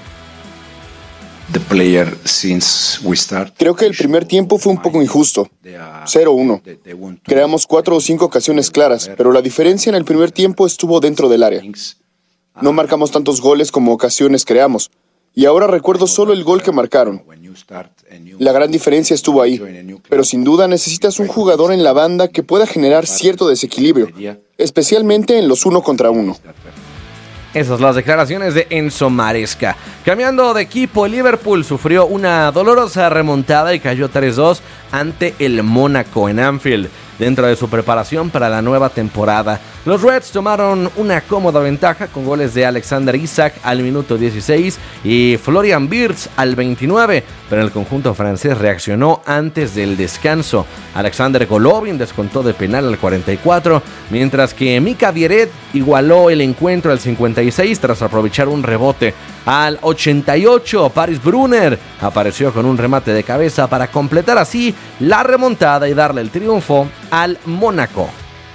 Creo que el primer tiempo fue un poco injusto. cero uno. Creamos cuatro o cinco ocasiones claras, pero la diferencia en el primer tiempo estuvo dentro del área. No marcamos tantos goles como ocasiones creamos. Y ahora recuerdo solo el gol que marcaron. La gran diferencia estuvo ahí, pero sin duda necesitas un jugador en la banda que pueda generar cierto desequilibrio, especialmente en los uno contra uno. Esas son las declaraciones de Enzo Maresca. Cambiando de equipo, el Liverpool sufrió una dolorosa remontada y cayó tres dos ante el Mónaco en Anfield, dentro de su preparación para la nueva temporada. Los Reds tomaron una cómoda ventaja con goles de Alexander Isak al minuto dieciséis y Florian Wirtz al veintinueve, pero el conjunto francés reaccionó antes del descanso. Alexander Golovin descontó de penal al cuarenta y cuatro, mientras que Mika Vieret igualó el encuentro al cincuenta y seis tras aprovechar un rebote. Al ochenta y ocho, Paris Brunner apareció con un remate de cabeza para completar así la remontada y darle el triunfo al Mónaco.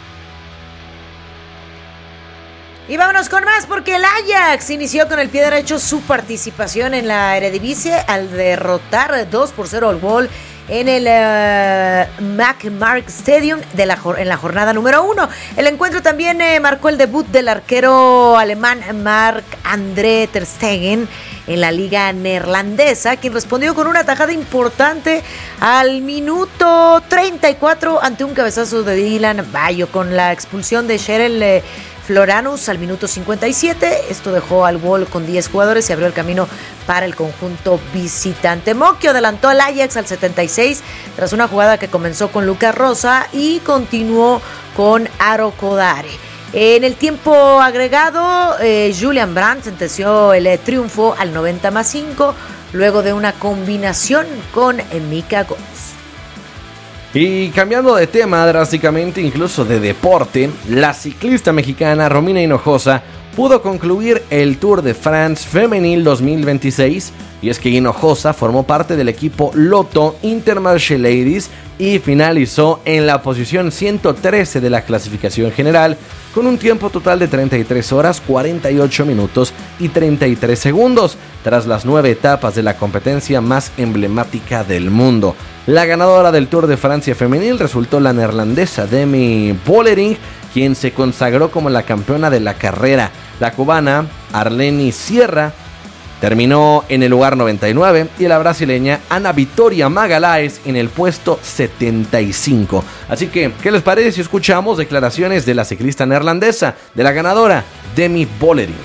Y vámonos con más, porque el Ajax inició con el pie derecho su participación en la Eredivisie al derrotar dos por cero al gol en el uh, McMark Stadium de la, en la jornada número uno. El encuentro también eh, marcó el debut del arquero alemán Marc-André ter Stegen en la liga neerlandesa, quien respondió con una tajada importante al minuto treinta y cuatro ante un cabezazo de Dylan Bayo, con la expulsión de Cheryl eh, Floranus al minuto cincuenta y siete. Esto dejó al gol con diez jugadores y abrió el camino para el conjunto visitante. Mokio adelantó al Ajax al setenta y seis tras una jugada que comenzó con Lucas Rosa y continuó con Aro Kodare. En el tiempo agregado, eh, Julian Brandt sentenció el eh, triunfo al noventa más cinco luego de una combinación con Mika Götze. Y cambiando de tema drásticamente, incluso de deporte, la ciclista mexicana Romina Hinojosa pudo concluir el Tour de France Femenil dos mil veintiséis, y es que Hinojosa formó parte del equipo Lotto Intermarché Ladies y finalizó en la posición ciento trece de la clasificación general con un tiempo total de treinta y tres horas, cuarenta y ocho minutos y treinta y tres segundos, tras las nueve etapas de la competencia más emblemática del mundo. La ganadora del Tour de Francia femenil resultó la neerlandesa Demi Vollering, quien se consagró como la campeona de la carrera. La cubana Arleni Sierra terminó en el lugar noventa y nueve y la brasileña Ana Vitória Magalhães en el puesto setenta y cinco. Así que, ¿qué les parece si escuchamos declaraciones de la ciclista neerlandesa, de la ganadora Demi Vollering?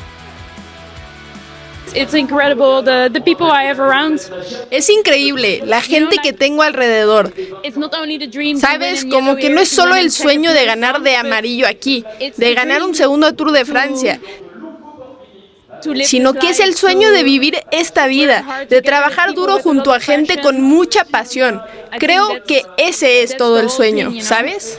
It's incredible, the, the people I have around. Es increíble la gente que tengo alrededor. Sabes, como que no es solo el sueño de ganar de amarillo aquí, de ganar un segundo Tour de Francia, sino que es el sueño de vivir esta vida, de trabajar duro junto a gente con mucha pasión. Creo que ese es todo el sueño, ¿sabes?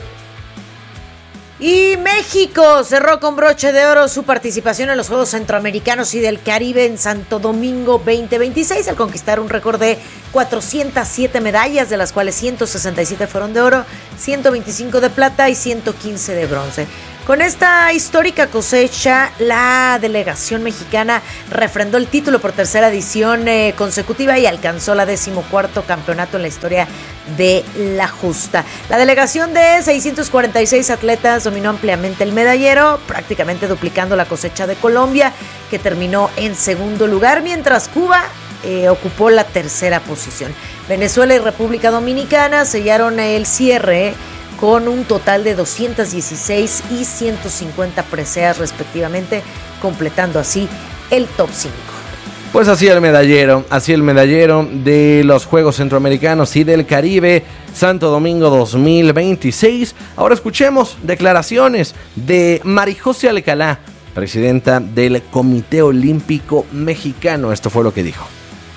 Y México cerró con broche de oro su participación en los Juegos Centroamericanos y del Caribe en Santo Domingo veinte veintiséis al conquistar un récord de cuatrocientas siete medallas, de las cuales ciento sesenta y siete fueron de oro, ciento veinticinco de plata y ciento quince de bronce. Con esta histórica cosecha, la delegación mexicana refrendó el título por tercera edición eh, consecutiva y alcanzó la decimocuarto campeonato en la historia de la justa. La delegación de seiscientos cuarenta y seis atletas dominó ampliamente el medallero, prácticamente duplicando la cosecha de Colombia, que terminó en segundo lugar, mientras Cuba eh, ocupó la tercera posición. Venezuela y República Dominicana sellaron el cierre con un total de doscientas dieciséis y ciento cincuenta preseas respectivamente, completando así el top cinco. Pues así el medallero, así el medallero de los Juegos Centroamericanos y del Caribe, Santo Domingo dos mil veintiséis. Ahora escuchemos declaraciones de Marijose Alcalá, presidenta del Comité Olímpico Mexicano. Esto fue lo que dijo.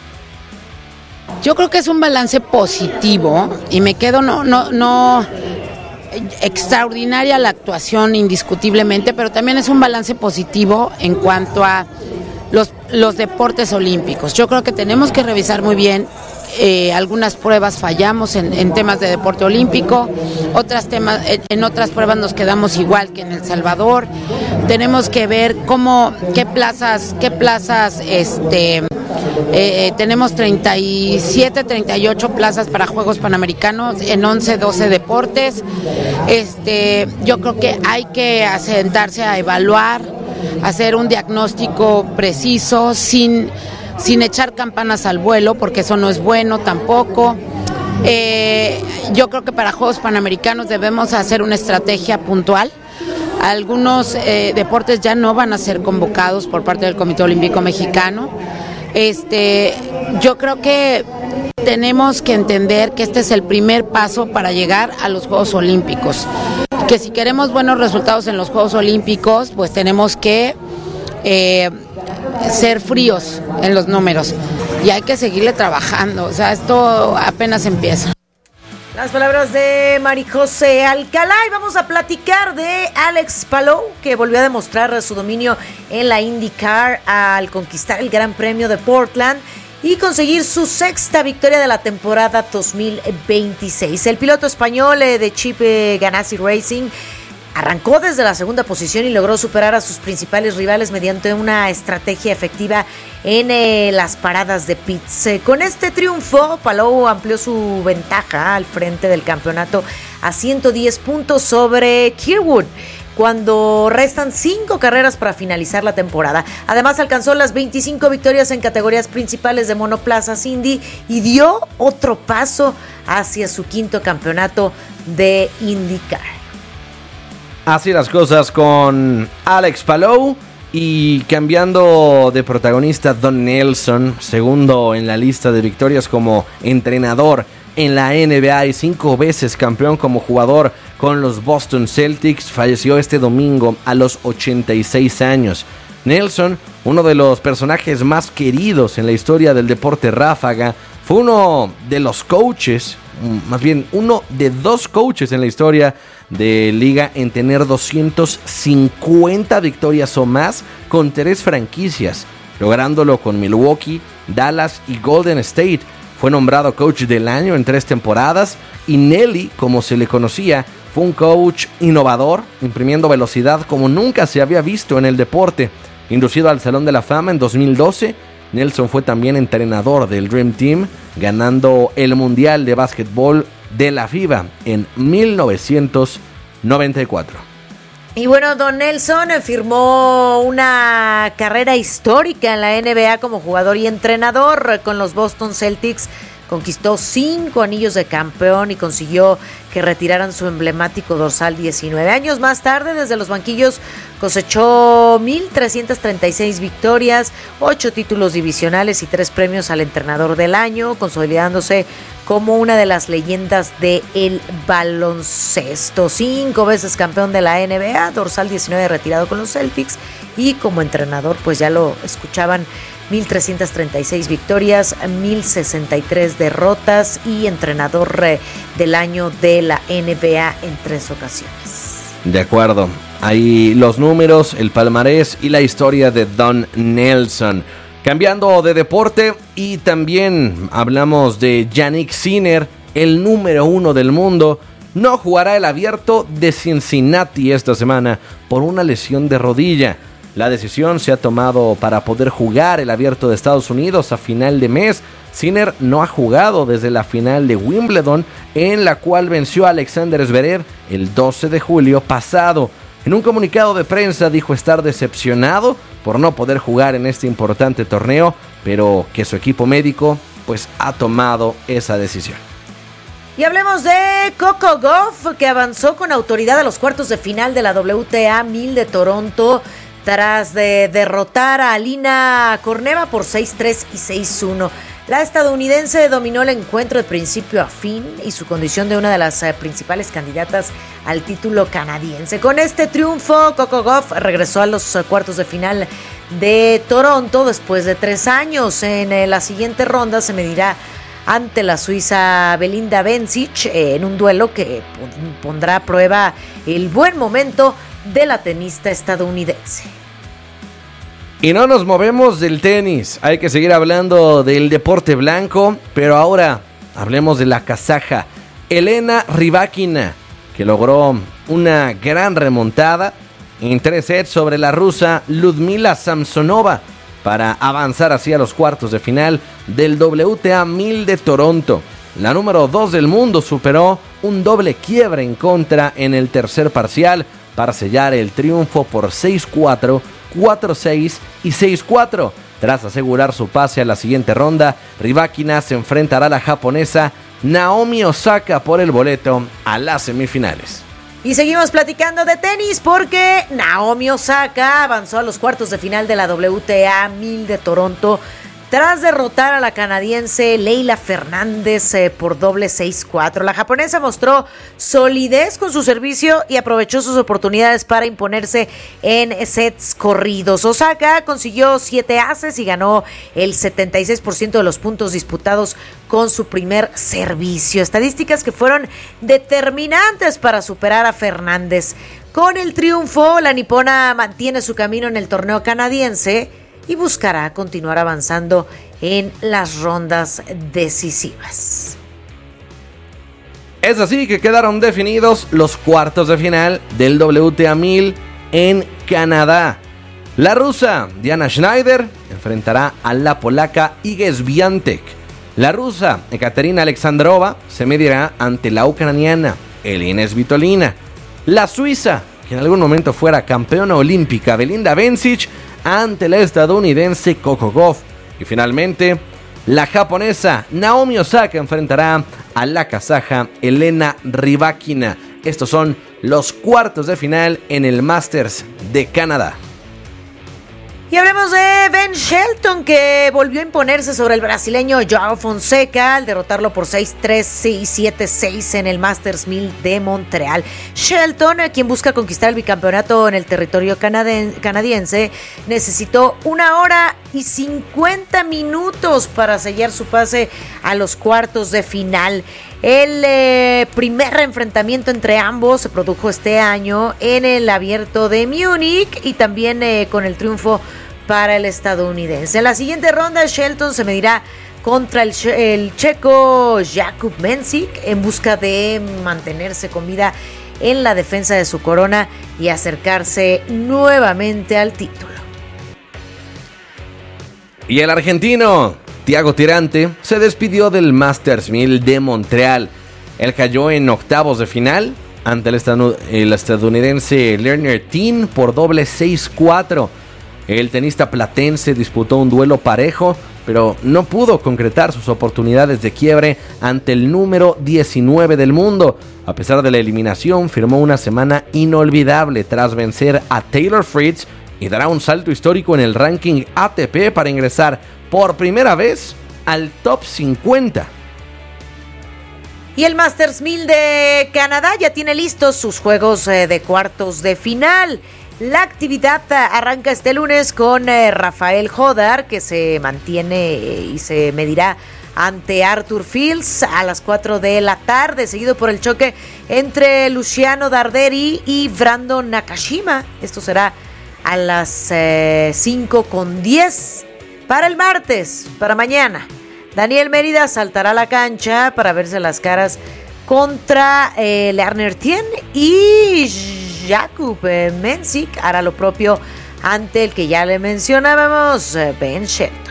Yo creo que es un balance positivo y me quedo no no no extraordinaria la actuación indiscutiblemente, pero también es un balance positivo en cuanto a los los deportes olímpicos. Yo creo que tenemos que revisar muy bien eh, algunas pruebas fallamos en, en temas de deporte olímpico, otras temas en, en otras pruebas nos quedamos igual que en El Salvador. Tenemos que ver cómo qué plazas qué plazas este Eh, tenemos treinta y siete, treinta y ocho plazas para Juegos Panamericanos en once, doce deportes. Este, yo creo que hay que sentarse a evaluar, hacer un diagnóstico preciso, sin, sin echar campanas al vuelo, porque eso no es bueno tampoco. Eh, yo creo que para Juegos Panamericanos debemos hacer una estrategia puntual. Algunos eh, deportes ya no van a ser convocados por parte del Comité Olímpico Mexicano. Este, yo creo que tenemos que entender que este es el primer paso para llegar a los Juegos Olímpicos, que si queremos buenos resultados en los Juegos Olímpicos, pues tenemos que eh, ser fríos en los números y hay que seguirle trabajando, o sea, esto apenas empieza. Las palabras de Marijose Alcalá, y vamos a platicar de Alex Palou, que volvió a demostrar su dominio en la IndyCar al conquistar el Gran Premio de Portland y conseguir su sexta victoria de la temporada dos mil veintiséis. El piloto español de Chip Ganassi Racing arrancó desde la segunda posición y logró superar a sus principales rivales mediante una estrategia efectiva en eh, las paradas de pits. Eh, con este triunfo, Palou amplió su ventaja al frente del campeonato a ciento diez puntos sobre Kirkwood, cuando restan cinco carreras para finalizar la temporada. Además, alcanzó las veinticinco victorias en categorías principales de monoplazas Indy y dio otro paso hacia su quinto campeonato de IndyCar. Así las cosas con Alex Palou. Y cambiando de protagonista, Don Nelson, segundo en la lista de victorias como entrenador en la N B A y cinco veces campeón como jugador con los Boston Celtics, falleció este domingo a los ochenta y seis años. Nelson, uno de los personajes más queridos en la historia del deporte ráfaga, fue uno de los coaches, más bien uno de dos coaches en la historia de liga en tener doscientas cincuenta victorias o más con tres franquicias, lográndolo con Milwaukee, Dallas y Golden State. Fue nombrado coach del año en tres temporadas y Nelly, como se le conocía, fue un coach innovador, imprimiendo velocidad como nunca se había visto en el deporte. Inducido al Salón de la Fama en dos mil doce, Nelson fue también entrenador del Dream Team, ganando el Mundial de Básquetbol de la FIBA en mil novecientos noventa y cuatro. Y bueno, Don Nelson firmó una carrera histórica en la N B A como jugador y entrenador con los Boston Celtics. Conquistó cinco anillos de campeón y consiguió que retiraran su emblemático dorsal. Diecinueve años más tarde, desde los banquillos, cosechó mil trescientas treinta y seis victorias, ocho títulos divisionales y tres premios al entrenador del año, consolidándose como una de las leyendas del baloncesto. Cinco veces campeón de la N B A, dorsal diecinueve retirado con los Celtics, y como entrenador, pues ya lo escuchaban, mil trescientas treinta y seis victorias, mil sesenta y tres derrotas, y entrenador eh, del año de la N B A en tres ocasiones. De acuerdo, ahí los números, el palmarés y la historia de Don Nelson. Cambiando de deporte, y también hablamos de Jannik Sinner, el número uno del mundo. No jugará el Abierto de Cincinnati esta semana por una lesión de rodilla. La decisión se ha tomado para poder jugar el Abierto de Estados Unidos a final de mes. Sinner no ha jugado desde la final de Wimbledon, en la cual venció a Alexander Zverev el doce de julio pasado. En un comunicado de prensa dijo estar decepcionado por no poder jugar en este importante torneo, pero que su equipo médico pues ha tomado esa decisión. Y hablemos de Coco Gauff, que avanzó con autoridad a los cuartos de final de la W T A mil de Toronto, tras de derrotar a Alina Korneva por seis tres y seis uno. La estadounidense dominó el encuentro de principio a fin y su condición de una de las eh, principales candidatas al título canadiense. Con este triunfo, Coco Gauff regresó a los eh, cuartos de final de Toronto después de tres años. En eh, la siguiente ronda se medirá ante la suiza Belinda Bencic eh, en un duelo que pondrá a prueba el buen momento de la tenista estadounidense. Y no nos movemos del tenis, hay que seguir hablando del deporte blanco, pero ahora hablemos de la kazaja Elena Rybakina, que logró una gran remontada en tres sets sobre la rusa Ludmila Samsonova para avanzar hacia los cuartos de final del W T A mil de Toronto. La número dos del mundo superó un doble quiebre en contra en el tercer parcial para sellar el triunfo por seis cuatro, cuatro seis y seis cuatro. Tras asegurar su pase a la siguiente ronda, Rybakina se enfrentará a la japonesa Naomi Osaka por el boleto a las semifinales. Y seguimos platicando de tenis porque Naomi Osaka avanzó a los cuartos de final de la W T A mil de Toronto tras derrotar a la canadiense Leylah Fernández eh, por doble seis cuatro. La japonesa mostró solidez con su servicio y aprovechó sus oportunidades para imponerse en sets corridos. Osaka consiguió siete aces y ganó el setenta y seis por ciento de los puntos disputados con su primer servicio. Estadísticas que fueron determinantes para superar a Fernández. Con el triunfo, la nipona mantiene su camino en el torneo canadiense y buscará continuar avanzando en las rondas decisivas. Es así que quedaron definidos los cuartos de final del W T A mil en Canadá. La rusa Diana Schneider enfrentará a la polaca Iga Świątek. La rusa Ekaterina Alexandrova se medirá ante la ucraniana Elena Svitolina. La suiza, que en algún momento fuera campeona olímpica, Belinda Bencic, ante la estadounidense Coco Gauff. Y finalmente, la japonesa Naomi Osaka enfrentará a la kazaja Elena Rybakina. Estos son los cuartos de final en el Masters de Canadá. Y hablemos de Ben Shelton, que volvió a imponerse sobre el brasileño João Fonseca al derrotarlo por seis tres y siete seis en el Masters mil de Montreal. Shelton, quien busca conquistar el bicampeonato en el territorio canaden- canadiense, necesitó una hora y cincuenta minutos para sellar su pase a los cuartos de final. El eh, primer enfrentamiento entre ambos se produjo este año en el Abierto de Múnich y también eh, con el triunfo para el estadounidense. En la siguiente ronda, Shelton se medirá contra el, el checo Jakub Mensik en busca de mantenerse con vida en la defensa de su corona y acercarse nuevamente al título. Y el argentino Thiago Tirante se despidió del Masters mil de Montreal. Él cayó en octavos de final ante el, estanu- el estadounidense Lerner Teen por doble seis cuatro. El tenista platense disputó un duelo parejo, pero no pudo concretar sus oportunidades de quiebre ante el número diecinueve del mundo. A pesar de la eliminación, firmó una semana inolvidable tras vencer a Taylor Fritz y dará un salto histórico en el ranking A T P para ingresar por primera vez al top cincuenta. Y el Masters mil de Canadá ya tiene listos sus juegos eh, de cuartos de final. La actividad arranca este lunes con eh, Rafael Jodar, que se mantiene eh, y se medirá ante Arthur Fields a las cuatro de la tarde, seguido por el choque entre Luciano Darderi y Brandon Nakashima. Esto será a las eh, cinco con diez para el martes, para mañana. Daniel Mérida saltará a la cancha para verse las caras contra eh, Lerner Teen y Jakub eh, Mensik hará lo propio ante el que ya le mencionábamos, eh, Ben Shelton.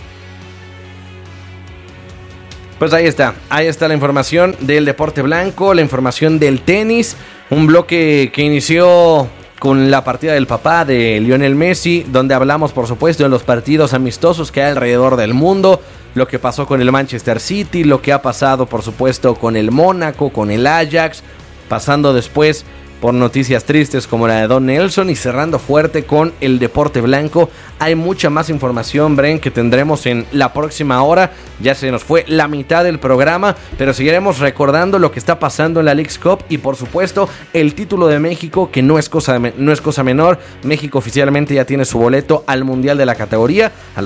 Pues ahí está, ahí está la información del deporte blanco, la información del tenis, un bloque que inició con la partida del papá de Lionel Messi, donde hablamos por supuesto de los partidos amistosos que hay alrededor del mundo, lo que pasó con el Manchester City, lo que ha pasado por supuesto con el Mónaco, con el Ajax, pasando después por noticias tristes como la de Don Nelson y cerrando fuerte con el deporte blanco. Hay mucha más información, Bren, que tendremos en la próxima hora. Ya se nos fue la mitad del programa, pero seguiremos recordando lo que está pasando en la Leagues Cup y por supuesto el título de México, que no es cosa, no es cosa menor. México oficialmente ya tiene su boleto al Mundial de la categoría. A